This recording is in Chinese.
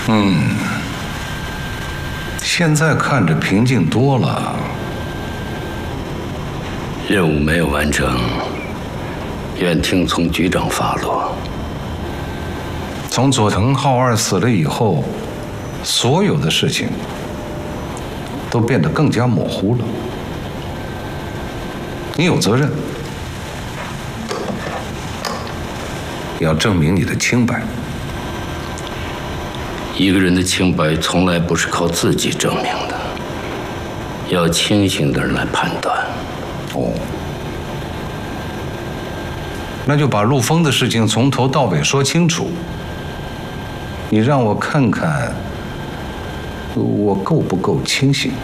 现在看着平静多了。 任务没有完成，愿听从局长发落。 从佐藤浩二死了以后，所有的事情都变得更加模糊了。你有责任，要证明你的清白。 一个人的清白从来不是靠自己证明的，要清醒的人来判断。 哦，那就把陆丰的事情从头到尾说清楚。你让我看看，我够不够清醒。